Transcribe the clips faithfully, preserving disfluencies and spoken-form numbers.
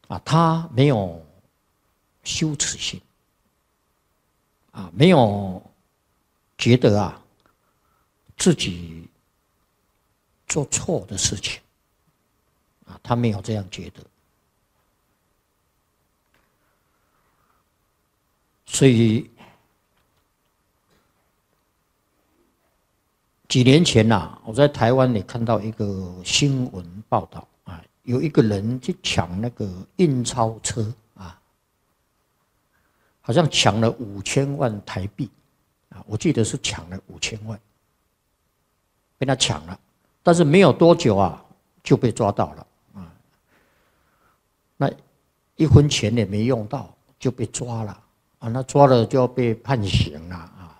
啊，他没有羞耻心，啊，没有觉得啊自己做错的事情，啊，他没有这样觉得。所以几年前呐、啊，我在台湾也看到一个新闻报道啊，有一个人去抢那个印钞车啊，好像抢了五千万台币啊，我记得是抢了五千万，被他抢了，但是没有多久啊就被抓到了啊，那一分钱也没用到就被抓了啊，那抓了就要被判刑了啊。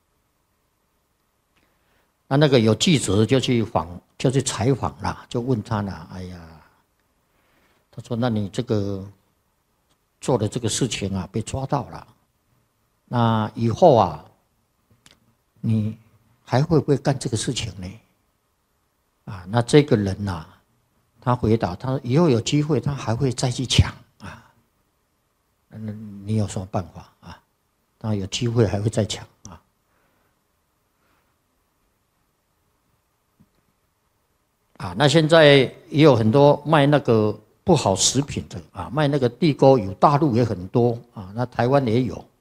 那那个有记者就去访，就去采访啦，就问他啦，哎呀，他说：“那你这个做的这个事情啊，被抓到了，那以后啊，你还会不会干这个事情呢？”啊，那这个人呐、啊，他回答：“他说以后有机会，他还会再去抢啊。那你有什么办法啊？他有机会还会再抢啊。”啊，那现在也有很多卖那个不好食品的啊，卖那个地沟油，大陆也很多啊，那台湾也有。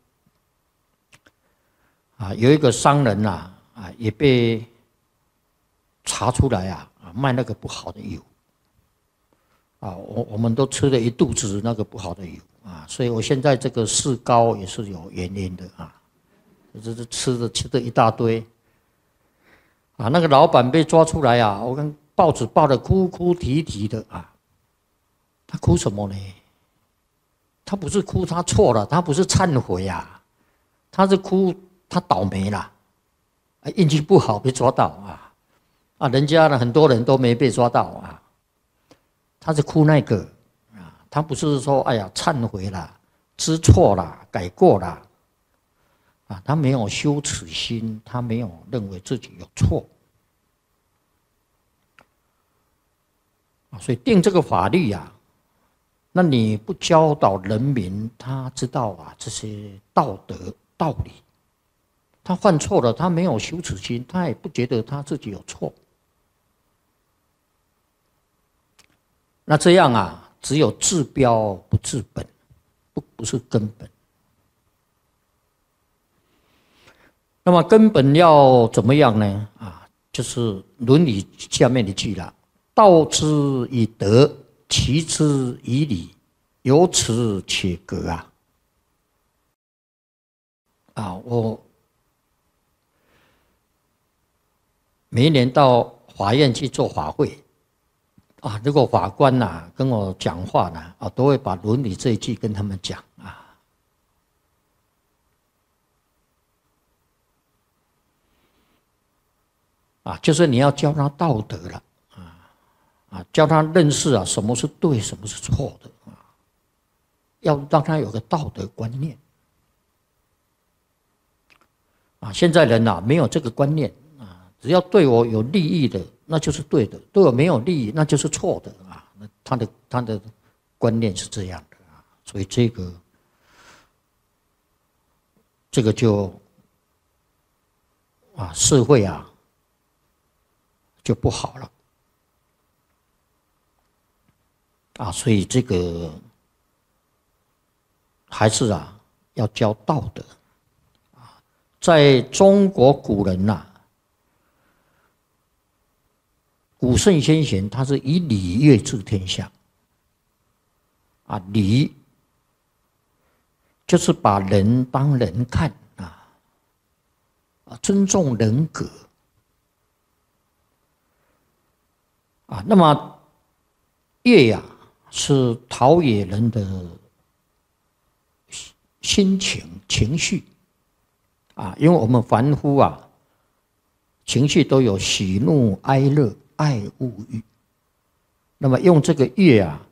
啊，有一个商人呐，啊，也被查出来啊，啊，卖那个不好的油。啊，我我们都吃了一肚子那个不好的油啊，所以我现在这个四高也是有原因的啊，就是吃的吃的一大堆。啊，那个老板被抓出来啊，我跟报纸报的哭哭啼啼的啊，他哭什么呢？他不是哭他错了，他不是忏悔啊，他是哭他倒霉了，运气不好被抓到啊，啊，人家呢很多人都没被抓到啊，他是哭那个啊，他不是说哎呀忏悔了，知错了，改过了，啊，他没有羞耻心，他没有认为自己有错。所以定这个法律啊，那你不教导人民，他知道啊这些道德道理，他犯错了，他没有羞耻心，他也不觉得他自己有错。那这样啊，只有治标不治本，不不是根本。那么根本要怎么样呢？啊，就是《论语》下面的句了。道之以德，齐之以礼，由此且格啊！啊，我每一年到法院去做法会，啊，如果法官呐、啊、跟我讲话呢，啊，都会把《伦理》这一句跟他们讲啊。啊，就是你要教他道德了。啊，教他认识啊，什么是对，什么是错的啊，要让他有个道德观念啊。现在人啊，没有这个观念啊，只要对我有利益的，那就是对的；对我没有利益，那就是错的啊。那他的他的观念是这样的啊，所以这个这个就啊，社会啊就不好了。啊，所以这个还是啊要教道德啊。在中国古人呐、啊，古圣先贤他是以礼乐治天下啊，礼就是把人当人看啊，啊，尊重人格啊。那么乐呀、啊。是陶冶人的心情、情绪啊，因为我们凡夫啊，情绪都有喜怒哀乐、爱恶欲。那么用这个乐啊，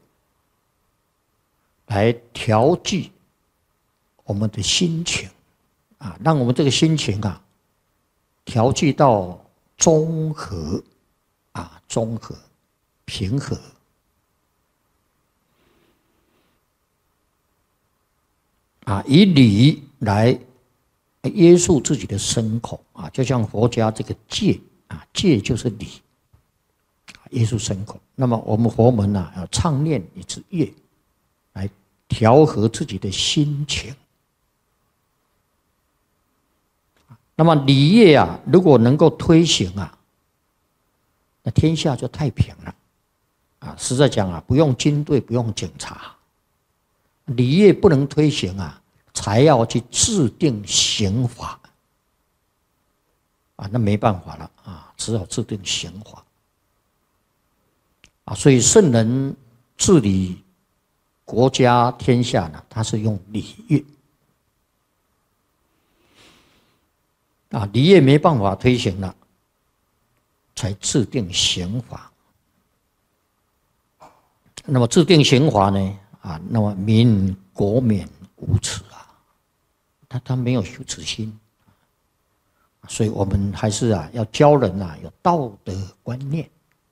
来调剂我们的心情啊，让我们这个心情啊，调剂到中和啊，中和、平和。 啊，以礼来约束自己的身口啊，就像佛家这个戒啊，戒就是礼，约束身口。那么我们佛门啊，要唱念一支乐，来调和自己的心情。那么礼乐啊，如果能够推行啊，那天下就太平了啊！实在讲啊，不用军队，不用警察，礼乐不能推行啊，才要去制定刑法啊，那没办法了啊，只好制定刑法啊。所以圣人治理国家天下呢，他是用礼乐。啊，礼乐没办法推行了，才制定刑法。那么制定刑法呢？啊，那么民国免无耻啊，他他没有羞耻心，所以我们还是啊要教人啊有道德观念，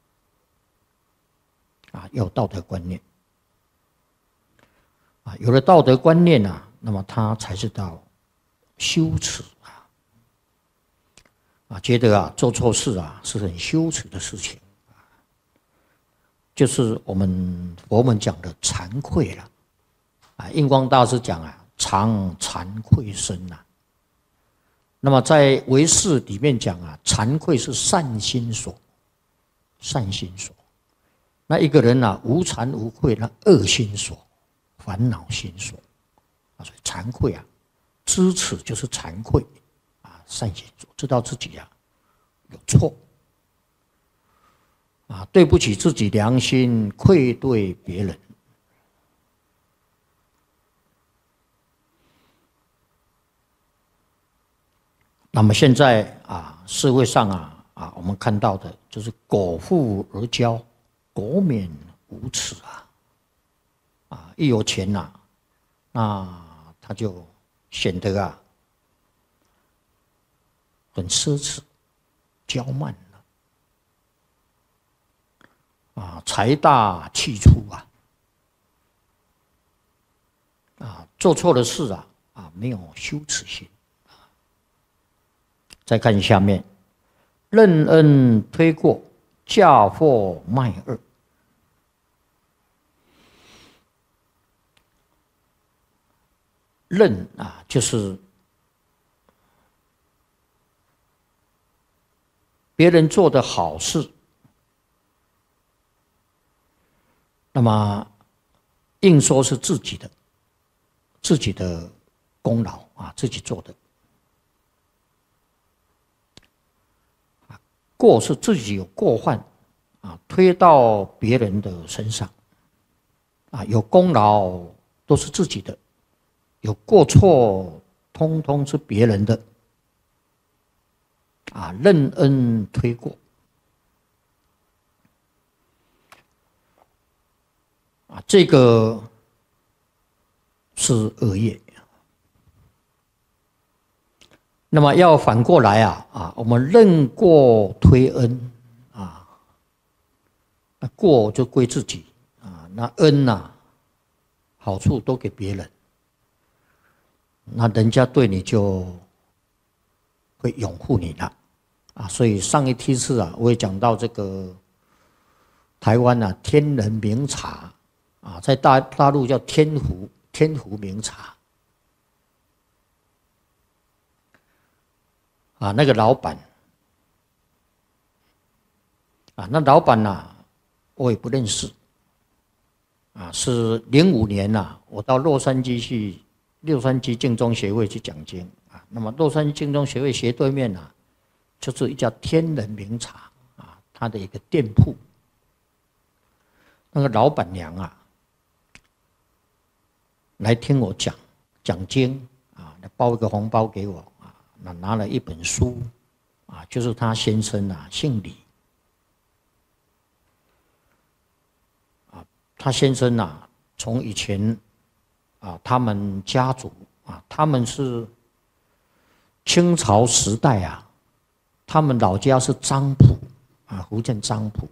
啊要有道德观念，啊有了道德观念啊，那么他才知道羞耻。啊，觉得啊做错事啊是很羞耻的事情，就是我们佛门讲的惭愧了。啊，印光大师讲啊，常惭愧身呐。那么在唯识里面讲啊，惭愧是善心所，善心所。那一个人啊，无惭无愧，那恶心所，烦恼心所。啊，所以惭愧啊，知耻就是惭愧。善心所，知道自己啊有错啊，对不起自己良心，愧对别人。那么现在啊，社会上啊啊，我们看到的就是苟富而骄，国免无耻啊啊，一有钱呐、啊，那他就显得啊。很奢侈，骄慢了啊，财大气粗啊，啊，做错了事啊，啊，没有羞耻心。再看下面，任恩推过，嫁祸卖恶。任啊，就是别人做的好事，那么硬说是自己的，自己的功劳啊，自己做的。过是自己有过患啊，推到别人的身上啊，有功劳都是自己的，有过错通通是别人的。啊，任恩推过啊，这个是恶业。那么要反过来啊啊，我们任过推恩啊，那过就归自己啊，那恩呐、啊，好处都给别人，那人家对你就会拥护你了。啊，所以上一梯次啊，我也讲到这个台湾啊，天人名茶啊，在大大陆叫天湖天湖名茶啊，那个老板啊，那老板呐、啊，我也不认识啊，是零五年呐、啊，我到洛杉矶去洛杉矶净宗协会去讲经啊，那么洛杉矶净宗协会斜对面呐、啊。就是一家天人名茶啊，它的一个店铺。那个老板娘啊，来听我讲讲经啊，包一个红包给我啊，那拿了一本书啊，就是他先生啊，姓李啊，他先生啊，从以前啊，他们家族啊，他们是清朝时代啊。他们老家是漳浦啊，福建漳浦